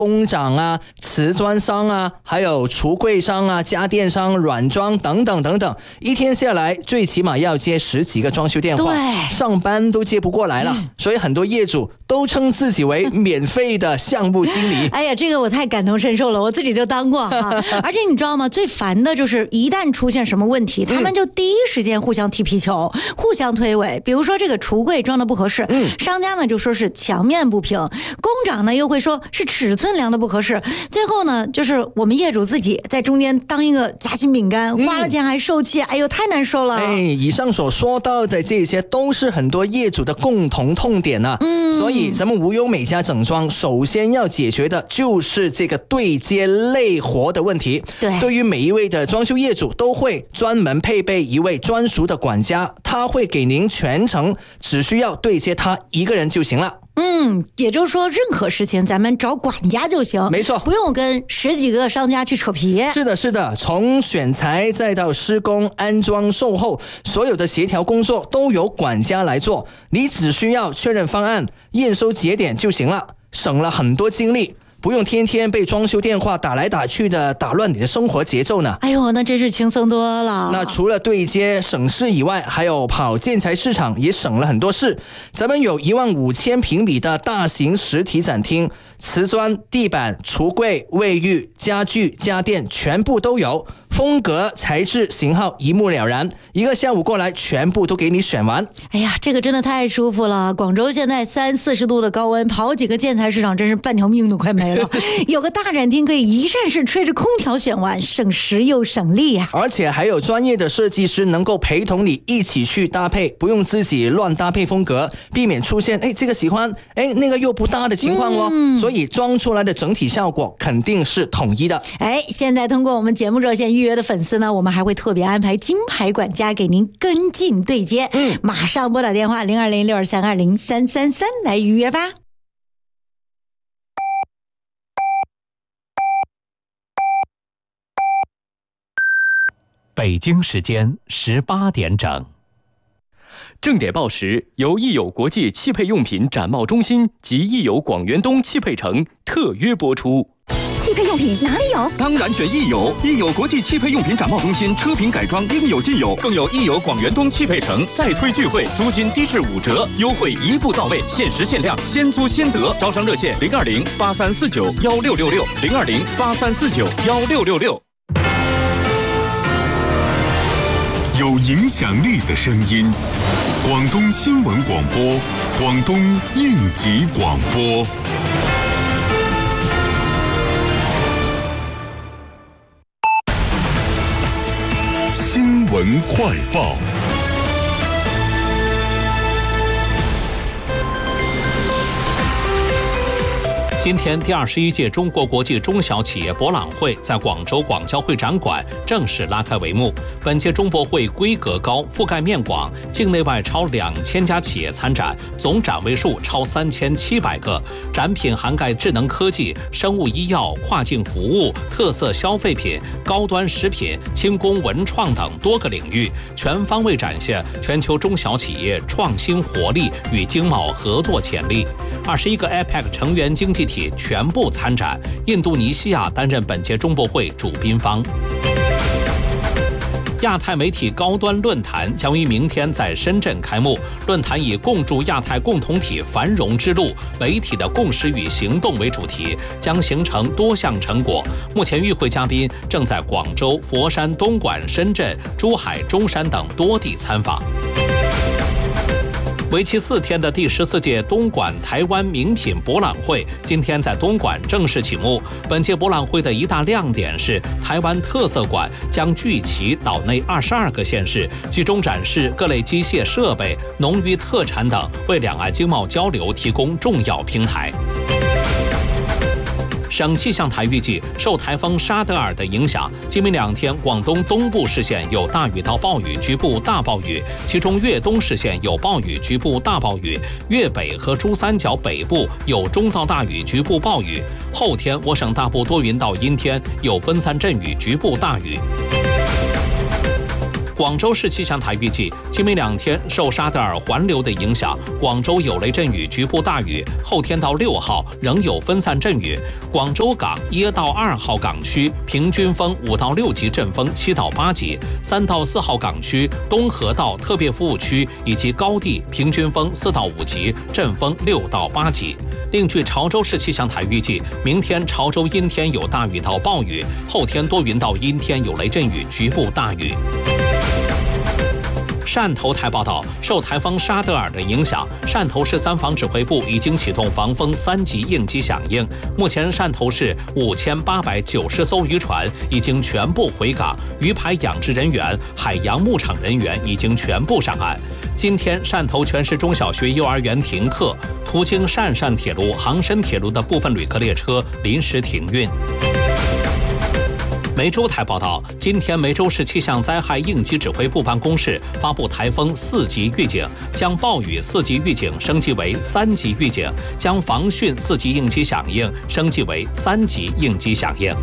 工长啊、瓷砖商啊，还有橱柜商啊、家电商、软装等等等等，一天下来最起码要接10几个装修电话，上班都接不过来了，所以很多业主都称自己为免费的项目经理。 哎呀，这个我太感同身受了，我自己就当过哈。而且你知道吗？最烦的就是一旦出现什么问题，他们就第一时间互相踢皮球，互相推诿。比如说这个橱柜装的不合适，商家呢就说是墙面不平，工长呢又会说是尺寸量的不合适，最后呢就是我们业主自己在中间当一个夹心饼干，花了钱还受气，哎呦太难受了。 以上所说到的这些都是很多业主的共同痛点啊。所以咱们无忧美家整装首先要解决的就是这个对接累活的问题。对于每一位的装修业主都会专门配备一位专属的管家，他会给您全程只需要对接他一个人就行了。 也就是说任何事情咱们找管家就行， 没错， 不用跟10几个商家去扯皮。 是的，是的，从选材再到施工、安装、售后，所有的协调工作都由管家来做，你只需要确认方案、验收节点就行了，省了很多精力。不用天天被装修电话打来打去的打乱你的生活节奏呢。 哎呦，那真是轻松多了。 那除了对接省事以外，还有跑建材市场也省了很多事。咱们有15000平米的大型实体展厅，瓷砖、地板、橱柜、卫浴、家具、家电全部都有，风格、材质、型号一目了然，一个下午过来全部都给你选完。 哎呀，这个真的太舒服了。广州现在30-40度的高温，跑几个建材市场真是半条命都快没了。有个大展厅可以一站式吹着空调选完，省时又省力啊。 而且还有专业的设计师能够陪同你一起去搭配，不用自己乱搭配风格，避免出现这个喜欢那个又不搭的情况哦。所以装出来的整体效果肯定是统一的。 现在通过我们节目热线预约的粉丝呢，我们还会特别安排金牌管家给您跟进对接。马上拨打电话0206232033来预约吧。 北京时间18点整。 正点报时由益友国际汽配用品展贸中心及益友广元东汽配城特约播出。 汽配用品哪里有？ 当然选益友，益友国际汽配用品展贸中心，车品改装应有尽有，更有益友广元东汽配城再推聚会，租金低至5折，优惠一步到位，限时限量，先租先得。招商热线020-8349-1666，020-8349-1666。 有影响力的声音，广东新闻广播，广东应急广播。新闻快报。 今天第21届中国国际中小企业博览会在广州广交会展馆正式拉开帷幕。本届中博会规格高，覆盖面广，境内外超2000家企业参展，总展位数超3700个。展品涵盖智能科技、生物医药、跨境服务、特色消费品、高端食品、轻工文创等多个领域，全方位展现全球中小企业创新活力与经贸合作潜力。21个 APEC 成员经济体全部参展，印度尼西亚担任本届中博会主宾方。亚太媒体高端论坛将于明天在深圳开幕。论坛以共筑亚太共同体繁荣之路，媒体的共识与行动为主题，将形成多项成果。目前与会嘉宾正在广州、佛山、东莞、深圳、珠海、中山等多地参访。为期4天的第14届东莞台湾名品博览会今天在东莞正式启幕。本届博览会的一大亮点是台湾特色馆将聚齐岛内22个县市，集中展示各类机械设备、农渔特产等，为两岸经贸交流提供重要平台。省气象台预计，受台风沙德尔的影响，今明2天广东东部市县有大雨到暴雨，局部大暴雨，其中粤东市县有暴雨，局部大暴雨；粤北和珠三角北部有中到大雨，局部暴雨。后天我省大部多云到阴天，有分散阵雨，局部大雨。 广州市气象台预计，今明2天受沙德尔环流的影响，广州有雷阵雨、局部大雨。后天到6号仍有分散阵雨。广州港1到2号港区平均风5到6级，阵风7到8级；3到4号港区东河道特别服务区以及高地平均风4到5级，阵风6到8级。另据潮州市气象台预计，明天潮州阴天有大雨到暴雨，后天多云到阴天有雷阵雨，局部大雨。汕头台报道，受台风沙德尔的影响，汕头市3防指挥部已经启动防风3级应急响应。目前，汕头市5890艘渔船已经全部回港，鱼排养殖人员、海洋牧场人员已经全部上岸。今天，汕头全市中小学、幼儿园停课，途经汕铁路、杭深铁路的部分旅客列车临时停运。梅州台报道，今天梅州市气象灾害应急指挥部办公室发布台风4级预警，将暴雨4级预警升级为3级预警，将防汛4级应急响应升级为3级应急响应。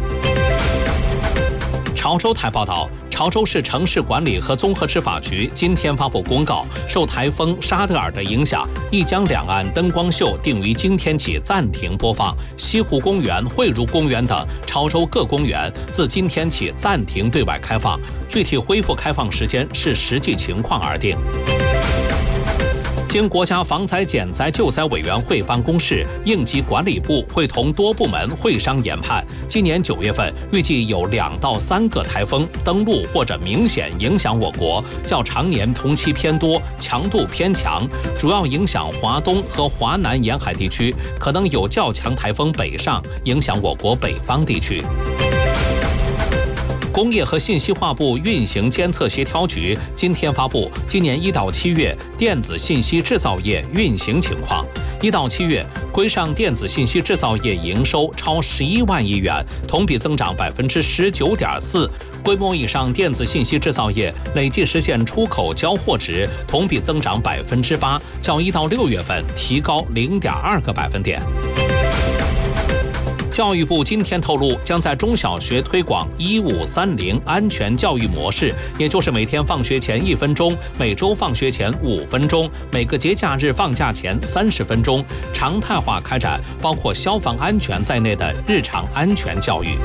潮州台报道，潮州市城市管理和综合执法局今天发布公告，受台风沙德尔的影响，亦将两岸灯光秀定于今天起暂停播放，西湖公园、汇如公园等潮州各公园自今天起暂停对外开放，具体恢复开放时间视实际情况而定。经国家防灾减灾救灾委员会办公室、应急管理部会同多部门会商研判，今年9月份预计有2到3个台风登陆或者明显影响我国，较常年同期偏多，强度偏强，主要影响华东和华南沿海地区，可能有较强台风北上，影响我国北方地区。工业和信息化部运行监测协调局今天发布今年1到7月电子信息制造业运行情况。1到7月，规上电子信息制造业营收超11万亿元，同比增长19.4%。规模以上电子信息制造业累计实现出口交货值同比增长8%，较1到6月份提高0.2个百分点。教育部今天透露，将在中小学推广1530安全教育模式，也就是每天放学前1分钟，每周放学前5分钟，每个节假日放假前30分钟，常态化开展包括消防安全在内的日常安全教育。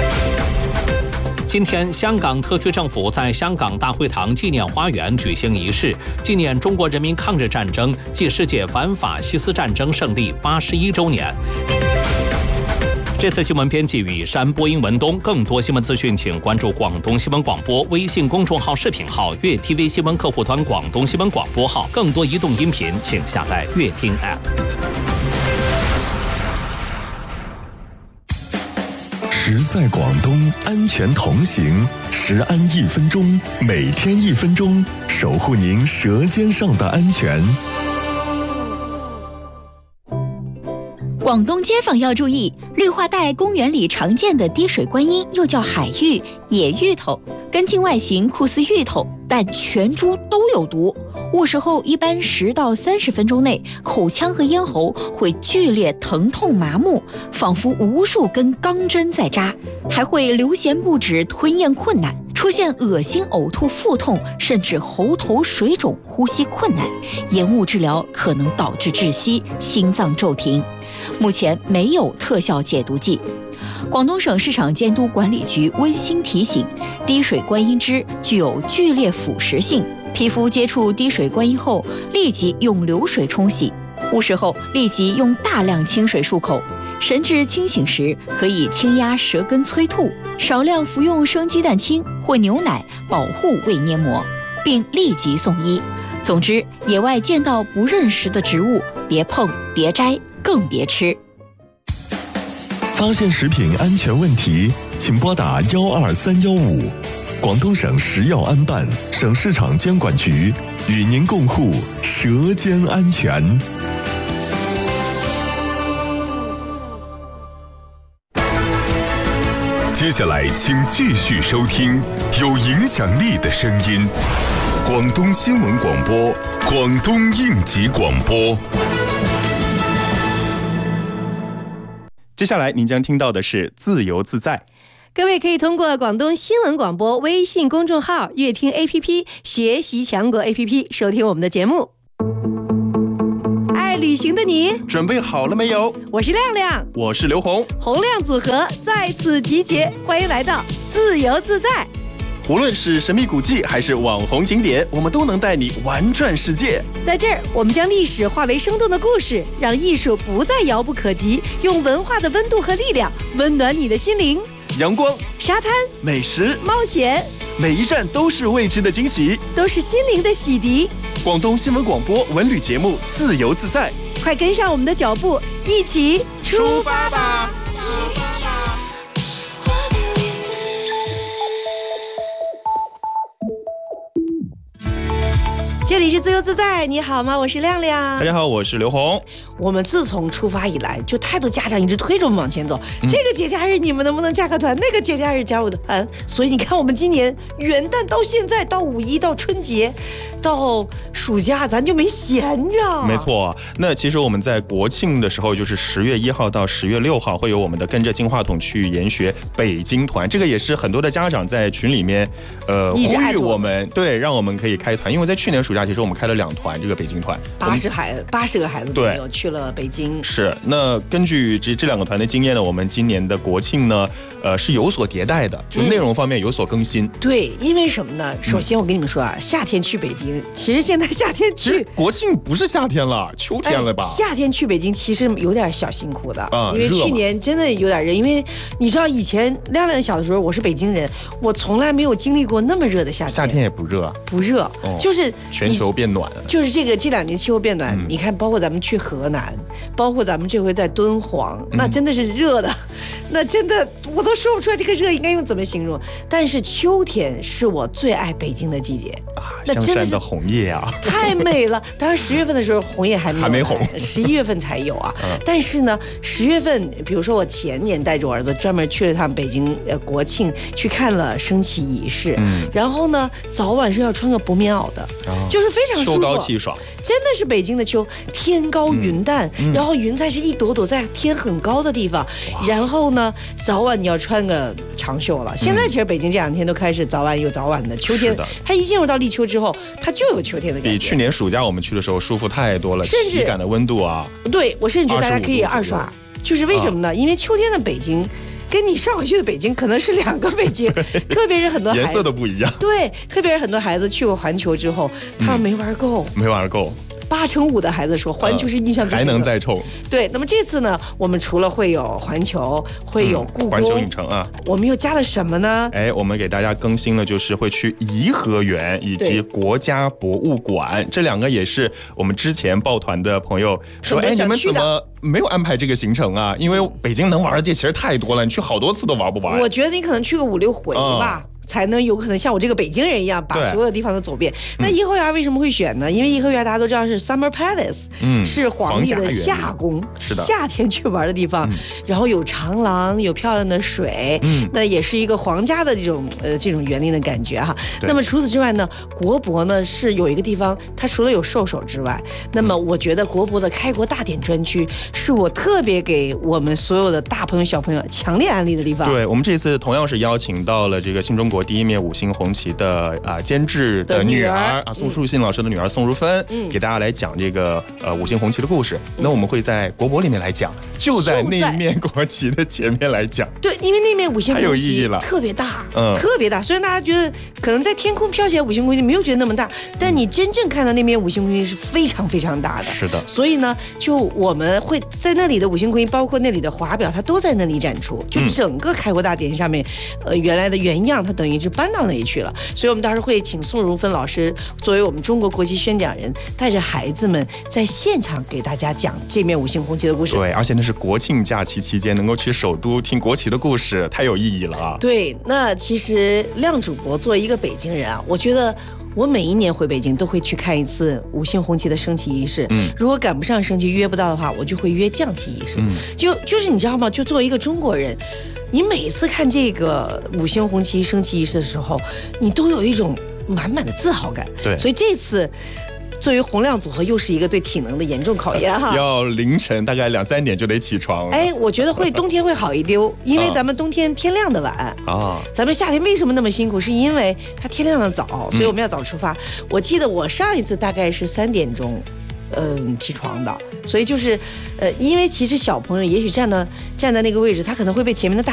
今天，香港特区政府在香港大会堂纪念花园举行仪式，纪念中国人民抗日战争暨世界反法西斯战争胜利81周年。这次新闻编辑雨山，播音文东。更多新闻资讯，请关注广东新闻广播微信公众号、视频号、粤 TV 新闻客户端、广东新闻广播号。更多移动音频，请下载粤听 App。 时在广东，安全同行，时安1分钟，每天1分钟，守护您舌尖上的安全。 广东街坊要注意，绿化带公园里常见的滴水观音又叫海芋、野芋头，根茎外形酷似芋头，但全株都有毒。误食后一般10到30分钟内，口腔和咽喉会剧烈疼痛麻木，仿佛无数根钢针在扎，还会流涎不止，吞咽困难，出现恶心、呕吐、腹痛，甚至喉头水肿、呼吸困难。延误治疗可能导致窒息、心脏骤停。目前没有特效解毒剂。广东省市场监督管理局温馨提醒，滴水观音汁具有剧烈腐蚀性，皮肤接触滴水观音后，立即用流水冲洗，误食后立即用大量清水漱口。神志清醒时，可以轻压舌根催吐，少量服用生鸡蛋清或牛奶保护胃黏膜，并立即送医。总之，野外见到不认识的植物，别碰、别摘，更别吃。 发现食品安全问题，请拨打12315。广东省食药安办、省市场监管局与您共护舌尖安全。 接下来，请继续收听有影响力的声音——广东新闻广播、广东应急广播。 接下来您将听到的是自由自在。 各位可以通过广东新闻广播微信公众号、乐听 APP、学习强国 APP 收听我们的节目。爱旅行的你准备好了没有？ 我是亮亮， 我是刘红， 洪亮组合在此集结，欢迎来到自由自在。 无论是神秘古迹还是网红景点，我们都能带你玩转世界。 在这儿，我们将历史化为生动的故事，让艺术不再遥不可及，用文化的温度和力量温暖你的心灵。 阳光、 沙滩、 美食、 冒险， 每一站都是未知的惊喜， 都是心灵的洗涤。 广东新闻广播文旅节目《自由自在》， 快跟上我们的脚步，一起出发吧！这里是自由自在，你好吗？我是亮亮。 大家好，我是刘红。 我们自从出发以来，就太多家长一直推着我们往前走。这个节假日你们能不能加个团？那个节假日加我的团。所以你看，我们今年元旦到现在，到五一，到春节，到暑假，咱就没闲着。 没错，那其实我们在国庆的时候，就是10月1号到10月6号，会有我们的跟着金话筒去研学北京团。这个也是很多的家长在群里面，呼吁我们，对，让我们可以开团。因为在去年暑假，其实我们开了2团这个北京团 ，80个孩子都有去了北京。 是，那根据这2个团的经验呢，我们今年的国庆呢，是有所迭代的，就内容方面有所更新。 对，因为什么呢？首先我跟你们说啊，夏天去北京，其实现在夏天去， 国庆不是夏天了，秋天了吧？ 夏天去北京其实有点小辛苦的，因为去年真的有点热。因为你知道以前亮亮小的时候，我是北京人，我从来没有经历过那么热的夏天。 夏天也不热， 不热，就是全球变暖了。 就是这2年气候变暖，你看，包括咱们去河南，包括咱们这回在敦煌，那真的是热的，那真的我都说不出来这个热应该用怎么形容。但是秋天是我最爱北京的季节啊，香山的红叶啊， 太美了。当然10月份的时候红叶还没红，11月份才有啊。但是呢，10月份，比如说我前年带着我儿子专门去了趟北京国庆，去看了升旗仪式，然后呢早晚是要穿个薄棉袄的，就是非常舒服， 秋高气爽， 真的是北京的秋，天高云淡，然后云彩是一朵朵在天很高的地方，然后呢早晚你要穿个长袖了。现在其实北京这2天都开始早晚有早晚的，秋天它一进入到立秋之后，它就有秋天的感觉。 比去年暑假我们去的时候舒服太多了， 甚至体感的温度啊， 对，我甚至觉得大家可以2刷，就是为什么呢？因为秋天的北京跟你上回去的北京可能是2个北京，特别是很多孩子颜色都不一样。 对，特别是很多孩子去过环球之后，他们没玩够，85%的孩子说环球是印象最深刻， 还能再冲。 对，那么这次呢，我们除了会有环球，会有故宫、 环球影城啊， 我们又加了什么呢？ 我们给大家更新了，就是会去颐和园以及国家博物馆，这2个也是我们之前报团的朋友说，你们怎么没有安排这个行程啊？因为北京能玩的地其实太多了，你去好多次都玩不完。 我觉得你可能去个5、6回吧。才能有可能像我这个北京人一样把所有的地方都走遍。那颐和园为什么会选呢？因为颐和园大家都知道是 Summer Palace，是皇帝的夏宫，夏天去玩的地方。然后有长廊，有漂亮的水，那也是一个皇家的这种园林的感觉哈。那么除此之外呢，国博呢是有一个地方，它除了有兽首之外，那么我觉得国博的开国大典专区是我特别给我们所有的大朋友小朋友强烈安利的地方。 对，我们这次同样是邀请到了这个新中国第一面5星红旗的监制的女儿宋树信老师的女儿宋如芬，给大家来讲这个5星红旗的故事。那我们会在国博里面来讲，就在那一面国旗的前面来讲。 对，因为那面5星红旗了， 特别大，特别大。虽然大家觉得可能在天空飘起来5星红旗没有觉得那么大，但你真正看到那面5星红旗是非常非常大的。 是的。 所以呢，就我们会在那里的5星红旗，包括那里的华表，它都在那里展出。就整个开国大典上面，原来的原样，它等于是搬到那里去了。所以我们到时候会请宋如芬老师作为我们中国国旗宣讲人，带着孩子们在现场给大家讲这面5星红旗的故事。 对，而且那是国庆假期期间能够去首都听国旗的故事，太有意义了啊！ 对，那其实亮主播作为一个北京人啊，我觉得我每一年回北京都会去看一次5星红旗的升旗仪式。如果赶不上升旗约不到的话，我就会约降旗仪式。就是你知道吗？就作为一个中国人，你每次看这个5星红旗升旗仪式的时候，你都有一种满满的自豪感。 对， 所以这次作为洪亮组合，又是一个对体能的严重考验哈。 要凌晨大概2、3点就得起床。 哎，我觉得冬天会好一丢，因为咱们冬天天亮的晚啊。咱们夏天为什么那么辛苦？是因为它天亮的早，所以我们要早出发。我记得我上一次大概是3点钟。起床的，所以就是，因为其实小朋友也许站在那个位置，他可能会被前面的大